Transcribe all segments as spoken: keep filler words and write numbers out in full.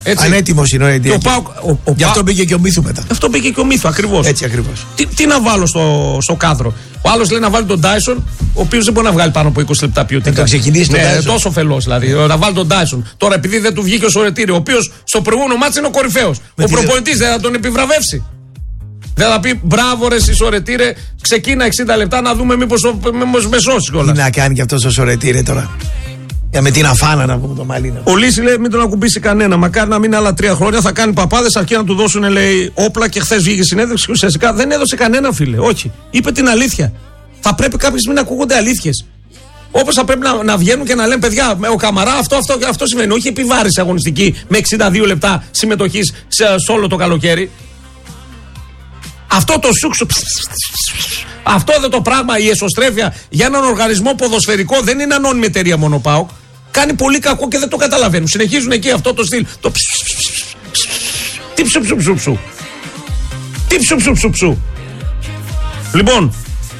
Ανέτοιμος είναι ο Ρεντίνο. Γι' αυτό μπήκε και ο Μύθου μετά. Αυτό μπήκε και ο Μύθου, ακριβώς. Έτσι ακριβώς. Τι, τι να βάλω στο, στο κάδρο. Ο άλλος λέει να βάλει τον Dyson, ο οποίος δεν μπορεί να βγάλει πάνω από είκοσι λεπτά ποιοτικά. Να το ξεκινήσει ναι, τον Dyson. Τόσο φελός δηλαδή. Να βάλει τον Dyson. Τώρα επειδή δεν του βγήκε ο Σωρετήρη, ο οποίος στο προηγούμενο μάτσο είναι ο κορυφαίος. Ο προπονητής δεν θα τον επιβραβεύσει. Δεν θα πει μπράβο ρε εσύ Σωρετήρε, ξεκίνα εξήντα λεπτά να δούμε μήπως με σώσει κιόλας. Τι να κάνει κι αυτός ο Σωρετήρε τώρα. Για με την αφάνα να πούμε το Μαλίνα. Ο Λύση λέει μην τον ακουμπήσει κανένα. Μακάρι να μείνει άλλα τρία χρόνια. Θα κάνει παπάδες αρκεί να του δώσουν λέει όπλα και χθες βγήκε συνέντευξη. Και ουσιαστικά δεν έδωσε κανένα φίλε. Όχι. Είπε την αλήθεια. Θα πρέπει κάποια στιγμή να ακούγονται αλήθειες. Όπως θα πρέπει να, να βγαίνουν και να λένε παιδιά, ο Καμαρά αυτό, αυτό, αυτό σημαίνει. Όχι επιβάρηση αγωνιστική με εξήντα δύο λεπτά συμμετοχής σε, σε όλο το καλοκαίρι. Αυτό το σούξο. Αυτό εδώ το πράγμα, η εσωστρέφεια για έναν οργανισμό ποδοσφαιρικό δεν είναι ανώνυμη εταιρεία μόνο ΠΑΟΚ. Κάνει πολύ κακό και δεν το καταλαβαίνουν. Συνεχίζουν εκεί αυτό το στυλ. Το τι ψου ψου ψου ψου. Τι ψου ψου ψου ψου. Λοιπόν,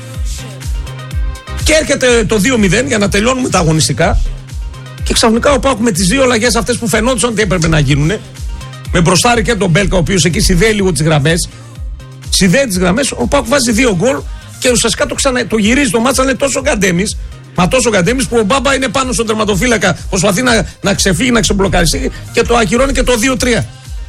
και έρχεται το δύο μηδέν για να τελειώνουμε τα αγωνιστικά. Και ξαφνικά ο ΠΑΟΚ με τις δύο αλλαγές αυτές που φαινόντουσαν ότι έπρεπε να γίνουν. Με μπροστάρι και τον Μπέλκα, ο οποίος εκεί συνδέει λίγο τις γραμμές. Συνδέει τις γραμμές, ο ΠΑΟΚ βάζει δύο γκολ και ουσιαστικά το, ξανα... το γυρίζει το μάτσα, είναι τόσο γκαντέμις. Μα τόσο γκαντέμις που ο Μπάμπα είναι πάνω στον τερματοφύλακα, προσπαθεί να, να ξεφύγει, να ξεμπλοκαριστεί και το ακυρώνει και το δύο τρία.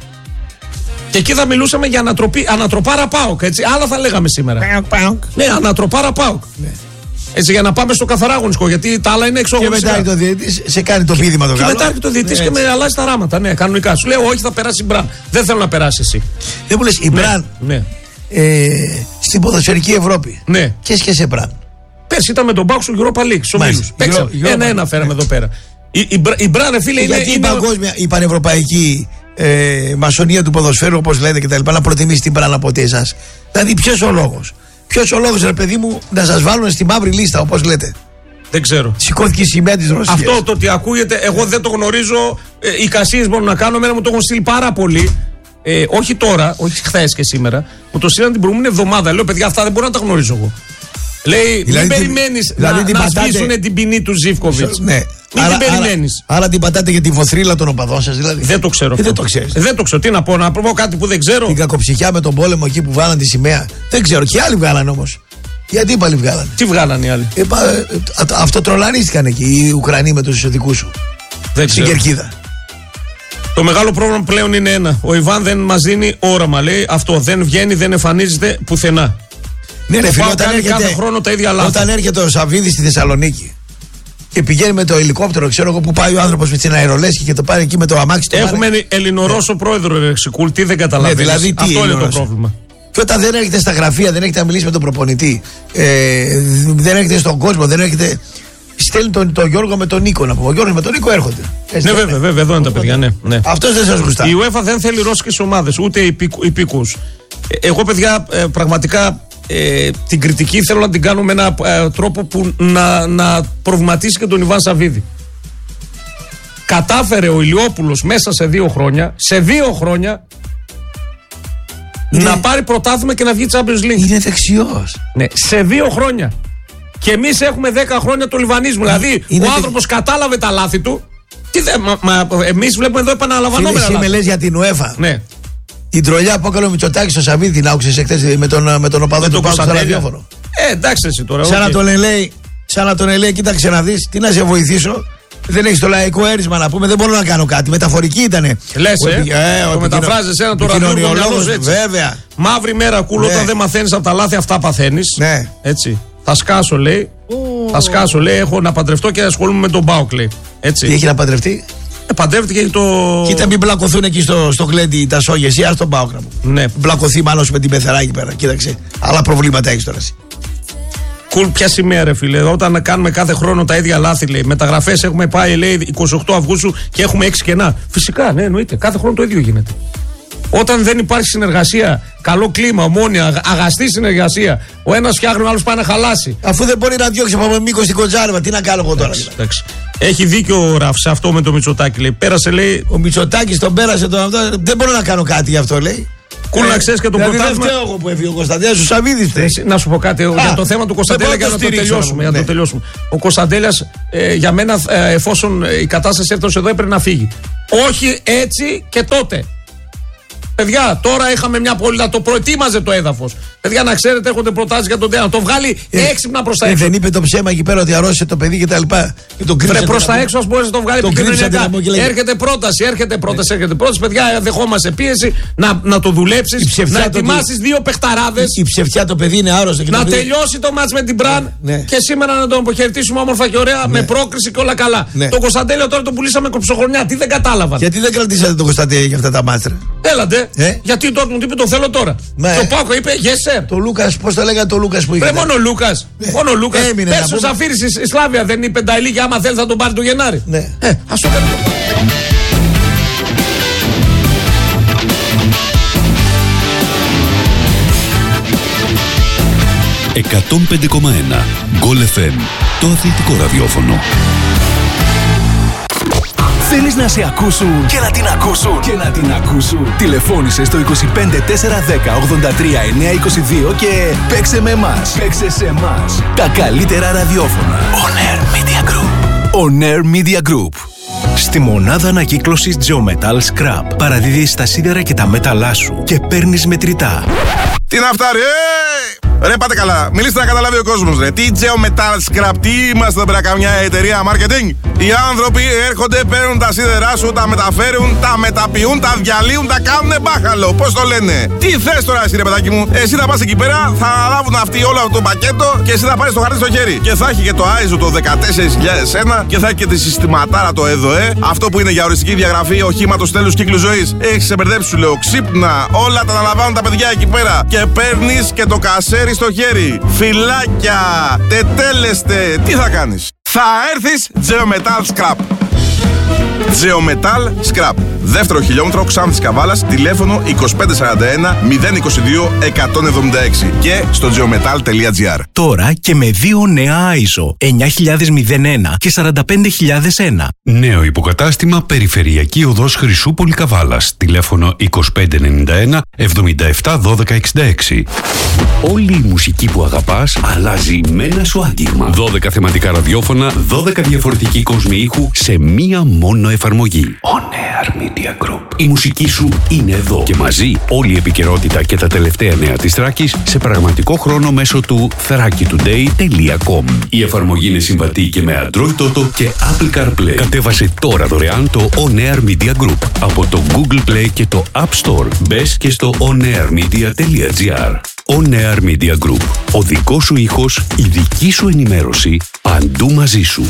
Και εκεί θα μιλούσαμε για ανατροπή, ανατροπάρα ΠΑΟΚ, έτσι. Άλλα θα λέγαμε σήμερα. Πάοκ, πάοκ. Ναι, ανατροπάρα ΠΑΟΚ. Ναι. Έτσι, για να πάμε στο καθαρά αγωνιστικό, γιατί τα άλλα είναι εξωγωνιστικά. Και μετά το διαιτητής σε κάνει το πείδημα το καλό. Και μετά έρχεται το διαιτητής ναι, και με αλλάζει τα ράματα. Ναι, κανονικά. Σου λέω, όχι, θα περάσει η Μπραν. Δεν θέλω να περάσει εσύ. Δεν μου λες, η Μπραν ναι, ναι. Ε, στην ποδοσφαιρική Ευρώπη. Ναι. Και σχέση Μπραν. Πέρσι ήταν με τον Πάοκ στο Europa League. Στου ομίλους. Ένα-ένα φέραμε εδώ πέρα. Η, η, η Μπραν, φίλε, είναι. Γιατί είναι... η παγκόσμια, η πανευρωπαϊκή ε, μασονία του ποδοσφαίρου, όπως λέτε και τα λοιπά, να προτιμήσει την Μπραν από εσάς. Δηλαδή, ποιος ο λόγος. Ποιος ο λόγος, ρε παιδί μου, να σας βάλουν στη μαύρη λίστα, όπως λέτε. Δεν ξέρω. Σηκώθηκε η σημαία της Ρωσίας. Αυτό το ότι ακούγεται, εγώ δεν το γνωρίζω. Ε, οι κασίες μπορούν να κάνουν. Εμένα μου το έχουν στείλει πάρα πολύ. Ε, όχι τώρα, όχι χθες και σήμερα. Μου το στείλαν την προηγούμενη εβδομάδα. Λέω, παιδιά, αυτά δεν μπορώ να τα γνωρίζω εγώ. Λέει, δηλαδή, μην περιμένεις δηλαδή, να, να σβήσουν την ποινή του Ζίβκοβιτς. Ναι. Μην άρα, την περιμένεις. Άρα, άρα την πατάτε για τη βοθρίλα των οπαδών σας, δηλαδή. Δεν το ξέρω. Ε, δεν το ξέρεις. Δεν το ξέρω. Τι να πω, να πω κάτι που δεν ξέρω. Την κακοψυχιά με τον πόλεμο εκεί που βάλαν τη σημαία. Δεν ξέρω. Και άλλοι βγάλαν όμως. Γιατί πάλι βγάλαν. Τι βγάλαν οι άλλοι. Ε, πα, ε, αυτοτρολαρίστηκαν εκεί οι Ουκρανοί με τους δικούς σου. Δεν ξέρω. Στην Κερκίδα. Το μεγάλο πρόβλημα πλέον είναι ένα. Ο Ιβάν δεν μας δίνει όραμα. Λέει αυτό. Δεν βγαίνει, δεν εμφανίζεται πουθενά. Ναι, ρε φίλε, όταν έρχεται, κάθε χρόνο τα ίδια λάθη. Όταν έρχεται ο Σαββίδης στη Θεσσαλονίκη και πηγαίνει με το ελικόπτερο, ξέρω εγώ που πάει ο άνθρωπος με την αερολέσχη και το πάρει εκεί με το αμάξι. Το Έχουμε πάρει... Ελληνορώσο ναι. πρόεδρο Ρεξικούλ, τι δεν καταλαβαίνεις. Ναι, δηλαδή, τι αυτό είναι το πρόβλημα. Και όταν δεν έρχεται στα γραφεία, δεν έρχεται να μιλήσει με τον προπονητή, ε, δεν έρχεται στον κόσμο, δεν έρχεται. Στέλνει τον, τον Γιώργο με τον Νίκο να πω. Ο Γιώργος με τον Νίκο έρχονται. Έτσι, ναι, βέβαια, βέβαια, εδώ είναι τα παιδιά. Ναι, ναι. Αυτός δεν σας γουστά. Η UEFA δεν θέλει ρώσικες ομάδες, ούτε υπήκους. Ε, εγώ, παιδιά, ε, πραγματικά ε, την κριτική θέλω να την κάνω με έναν ε, τρόπο που να, να προβληματίσει και τον Ιβάν Σαββίδη. Κατάφερε ο Ηλιόπουλος μέσα σε δύο χρόνια, σε δύο χρόνια, είναι... να πάρει πρωτάθλημα και να βγει Champions League. Είναι δεξιός. Ναι, σε δύο χρόνια. Και εμείς έχουμε δέκα χρόνια το λιβανίζουμε. Δηλαδή, είναι ο άνθρωπος δε... κατάλαβε τα λάθη του. Τι δε, μα, μα, εμείς βλέπουμε εδώ επαναλαμβανόμενα λάθη. Εσύ με λες για την UEFA. Ναι. Την τρολιά που έκανε ο Μητσοτάκης στο Σαββίδη, την άκουσες εχθές με τον, με τον οπαδό του Πάου στο ραδιόφωνο. Ε, εντάξει εσύ τώρα. Σαν okay. να τον λέει, σαν να τον λέει, κοίταξε να δεις, τι να σε βοηθήσω. Δεν έχεις το λαϊκό έρισμα να πούμε, δεν μπορώ να κάνω κάτι. Μεταφορική ήτανε. Λες, ε, ε, το μεταφράζεις ένα το ραδιόφωνο. Βέβαια. Μαύρη μέρα κούλο, όταν δεν μαθαίνεις από τα λάθη αυτά παθαίνεις. Ναι. Έτσι. Θα σκάσω, λέει. Oh. Θα σκάσω, λέει. Έχω να παντρευτώ και ασχολούμαι με τον Πάοκ, λέει. Έτσι. Τι έχει να παντρευτεί. Ε, παντρεύτηκε και το. Κοίτα, μην μπλακωθούν εκεί στο, στο γλέντι τα σόγια. Εσύ, ας τον Πάοκ να μου. Ναι. Μπλακωθεί μάλλον με την πεθερά εκεί πέρα. Κοίταξε. Άλλα προβλήματα έχει τώρα. Κουλ, ποια σημαία, ρε φίλε. Όταν κάνουμε κάθε χρόνο τα ίδια λάθη, λέει. Μεταγραφές έχουμε πάει, λέει, εικοστή ογδόη Αυγούστου και έχουμε έξι κενά. Φυσικά, ναι, εννοείται. Κάθε χρόνο το ίδιο γίνεται. Όταν δεν υπάρχει συνεργασία, καλό κλίμα, ομόνοια, αγαστή συνεργασία, ο ένας φτιάχνει, ο άλλος πάει να χαλάσει. Αφού δεν μπορεί να διώξει από μήκος την κοντζάρμα, τι να κάνω εγώ τώρα. Εντάξει, εντάξει. Έχει δίκιο ο Ραφ σε αυτό με το Μητσοτάκη, λέει. Πέρασε, λέει. Ο Μητσοτάκης τον πέρασε τον αυτό. Δεν μπορώ να κάνω κάτι γι' αυτό, λέει. Κούλ, να ξέρεις και το δηλαδή πρωτάθλημα. Δεν φταίω εγώ που έφυγε ο Κωνσταντέλιας, ο Σαββίδης φταίει. Να σου πω κάτι Α, για το θέμα του Κωνσταντέλια για να το τελειώσουμε. Ναι. το τελειώσουμε. Ο Κωνσταντέλιας ε, για μένα, ε, εφόσον η κατάσταση έφτασε εδώ, έπρεπε να φύγει. Όχι έτσι και τότε. Παιδιά, τώρα είχαμε μια πόλη να το προετοίμαζε το έδαφος. Παιδιά, να ξέρετε, έχονται προτάσεις για τον ΤΕΑ. Να το βγάλει ε, έξυπνα προς τα έξω. Ε, δεν είπε το ψέμα εκεί πέρα ότι αρρώστησε το παιδί και τα λοιπά. Και τον κρύψε. Προς τα έξω, ας μπορείς να το βγάλει επικοινωνιακά. Έρχεται πρόταση, έρχεται πρόταση, έρχεται πρόταση. Παιδιά, δεχόμαστε πίεση να, να το δουλέψεις, να ετοιμάσεις δύο παιχταράδες. Η ψευτιά το παιδί είναι άρρωστο. Να τελειώσει το μάτς με την Μπραν ναι, ναι. και σήμερα να τον αποχαιρετήσουμε όμορφα και ωραία ναι. με πρόκριση και όλα καλά. Ναι. Το Κωνσταντέλιο τώρα τον πουλήσαμε κοψοχρονιά. Τι δεν κατάλαβαν. Γιατί δεν κρατήσατε τον Κωνσταντέλιο για αυτά τα μάτσα. Έλατε. Ε? Γιατί τότε μου είπε το θέλω τώρα. Ναι. Το Πάκο είπε yes sir. Το Λούκας, πώς το λέγανε το Λούκας που είχε. Μόνο ο Λούκας. Ε. Μόνο ο Λούκας. Πες ο Ζαφύρης η Σλάβια δεν είπε τα ηλίκια άμα θέλει θα τον πάρει το Γενάρη. Ναι. Ε, ας το κάνει. εκατόν πέντε κόμμα ένα Γκολ εφ εμ, το αθλητικό ραδιόφωνο. Θέλεις να σε ακούσουν και να την ακούσουν και να την ακούσουν. Τηλεφώνησε στο είκοσι πέντε τετρακόσια δέκα ογδόντα τρία εννιακόσια είκοσι δύο και παίξε με εμάς. Παίξε σε εμάς. Τα καλύτερα ραδιόφωνα. On Air Media Group. On Air Media Group. Στη μονάδα ανακύκλωσης Geometal Scrap παραδίδεις τα σίδερα και τα μέταλλά σου και παίρνεις μετρητά. Τι να φτάρει, ε! Ρε πάτε καλά, μιλήστε να καταλάβει ο κόσμος ρε. Τι Geometal Scrap, τι είμαστε εδώ πέρα καμιά εταιρεία marketing. Οι άνθρωποι έρχονται, παίρνουν τα σίδερά σου, τα μεταφέρουν, τα μεταποιούν, τα διαλύουν, τα κάνουνε μπάχαλο. Πώς το λένε. Τι θες τώρα εσύ ρε παιδάκι μου. Εσύ θα πας εκεί πέρα, θα αναλάβουν αυτοί όλο αυτό το πακέτο και εσύ θα πάρεις το χαρτί στο χέρι. Και θα έχει και το άι ες ο το δεκατέσσερις χιλιάδες ένα και θα έχει και τη συστηματάρα το ΕΔΟΕ. Αυτό που είναι για οριστική διαγραφή οχήματος τέλους κύκλου ζωής. Έχεις ξεμπερδέψει σου λέω ξύπνα. Όλα τα αναλαμβάνουν τα παιδιά εκεί πέρα. Και παίρνεις και το κασέρι στο χέρι. Φυλάκια, τετέλεστε. Τι θα κάνεις. Θα έρθεις Geometal Scrap. Geometal Scrap. Δεύτερο χιλιόμετρο Ξάνθης Καβάλας. Τηλέφωνο είκοσι πέντε σαράντα ένα μηδέν είκοσι δύο εκατόν εβδομήντα έξι και στο geometal τελεία gr. Τώρα και με δύο νέα άι ες ο εννιά χιλιάδες ένα και σαράντα πέντε χιλιάδες ένα. Νέο υποκατάστημα Περιφερειακή Οδός Χρυσούπολη Καβάλας. Τηλέφωνο είκοσι πέντε ενενήντα ένα εβδομήντα επτά δώδεκα εξήντα έξι. Όλη η μουσική που αγαπάς αλλάζει με ένα σου άγγιγμα. δώδεκα θεματικά ραδιόφωνα, δώδεκα διαφορετικοί κόσμοι ήχου σε μία μόνο εφαρμογή. On Air Media Group. Η μουσική σου είναι εδώ και μαζί όλη η επικαιρότητα και τα τελευταία νέα της Θράκης σε πραγματικό χρόνο μέσω του thrakitoday τελεία com. Η εφαρμογή είναι συμβατή και με Android Auto και Apple CarPlay. Κατέβασε τώρα δωρεάν το On Air Media Group από το Google Play και το App Store. Μπες και στο onairmedia τελεία gr. On Air Media Group. Ο δικός σου ήχος, η δική σου ενημέρωση, παντού μαζί σου.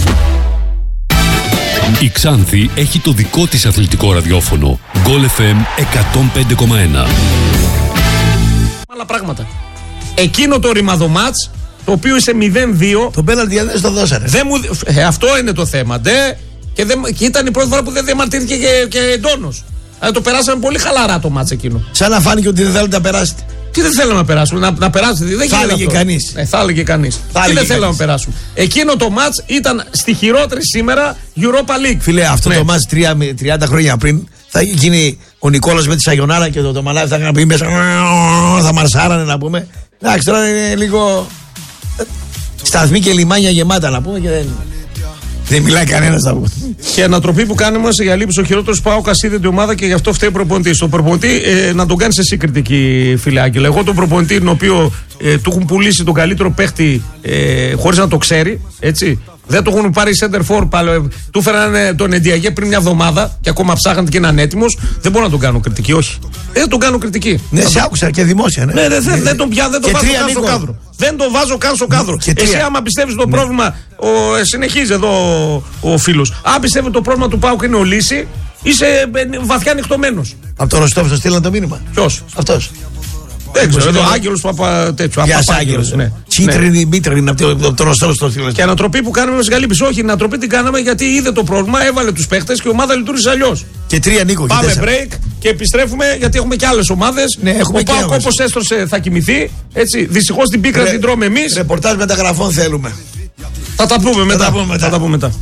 Η Ξάνθη έχει το δικό της αθλητικό ραδιόφωνο. Γκολ εφ εμ εκατόν πέντε κόμμα ένα. Άλλα πράγματα. Εκείνο το ρημαδομάτς, το οποίο είσαι μηδέν δύο. Το πέναλτι δεν στο δώσανε. Δεν μου, ε, αυτό είναι το θέμα. Ντε, και, δεν, και ήταν η πρώτη φορά που δεν διαμαρτύρθηκε και, και εντόνως. Δηλαδή το περάσαμε πολύ χαλαρά το μάτς εκείνο. Σαν να φάνηκε ότι δεν θέλετε να περάσετε. Τι δεν θέλαμε να περάσουμε, να, να περάσετε. Δεν θα έλεγε κανείς. Ε, θα έλεγε κανείς. Τι δεν θέλαμε να περάσουμε. Εκείνο το μάτς ήταν στη χειρότερη σήμερα Europa League. Φίλε, αυτό ναι. το μάτς τριάντα χρόνια πριν θα γίνει ο Νικόλας με τη Σαγιονάρα και το, το μαλάτι θα έκανε πει μέσα. Θα μαρσάρανε να πούμε. Εντάξει, τώρα είναι λίγο. Σταθμοί και λιμάνια γεμάτα να πούμε και δεν. Δεν μιλάει κανένα να πούμε. Και η ανατροπή που κάνουμε για λήψη ο χειρότερο ΠΑΟΚ ασίδεται ομάδα και γι' αυτό φταίει ο προπονητής. Το προπονητή ε, να τον κάνει εσύ κριτική, φίλε Άγγελε. Εγώ τον προπονητή, τον οποίο ε, του έχουν πουλήσει τον καλύτερο παίχτη ε, χωρίς να το ξέρει, έτσι. Δεν το έχουν πάρει center for, του φέρανε τον Εντιαγέ πριν μια εβδομάδα και ακόμα ψάχνατε και έναν έτοιμο. Δεν μπορώ να τον κάνω κριτική, όχι. Δεν τον κάνω κριτική. Ναι, σε άκουσα και δημόσια, ναι. Ναι, δεν, δεν, δεν τον πια, δεν τον βάζω καν στο κάδρο. Δεν τον βάζω καν στο κάδρο. Εσύ, άμα πιστεύει το ναι. πρόβλημα, ο, ε, συνεχίζει εδώ ο, ο φίλος. Αν πιστεύει το πρόβλημα του ΠΑΟΚ είναι ο λύση, είσαι ε, βαθιά ανοιχτωμένος. Από το Ροστόφ θα στείλαν το μήνυμα. Ποιος? Αυτός. Δεν ξέρω, εδώ Άγγελος Παπα τέτοιο. Γεια σας Άγγελος. Τσίτρινη, μήτρινη από τον Ροστόφ στο στείλαν. Και ανατροπή που κάναμε με συγκαλύψη. Όχι, η ανατροπή την κάναμε γιατί είδε το πρόβλημα, έβαλε τους παίχτες και η ομάδα λειτουργήσε αλλιώς. Και τρία Νίκο. Πάμε break και επιστρέφουμε γιατί έχουμε και άλλες ομάδες. Ναι, έχουμε ο ΠΑΟΚ όπως έστρωσε θα κοιμηθεί. Έτσι. Δυστυχώς την πίκρα την τρώμε εμείς. Ρεπορτάζ μεταγραφών θέλουμε. Θα τα πούμε μετά. Θα τα πούμε μετά.